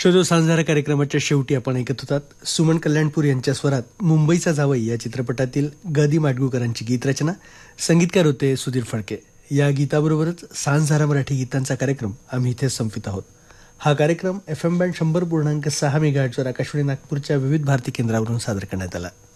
शोधो सांजारा कार्यक्रमाच्या शेवटी आपण ऐकत होतात सुमन कल्याणपूर यांच्या स्वरात मुंबईचा जावई या चित्रपटातील गदी माडगूकरांची गीतरचना. संगीतकार होते सुधीर फडके. या गीताबरोबरच सांजारा मराठी गीतांचा कार्यक्रम आम्ही इथे संपित आहोत. हा कार्यक्रम FM बँड 100.6 मेगाहर्ट्झवर आकाशवाणी नागपूरच्या विविध भारती केंद्रावरून सादर करण्यात आला.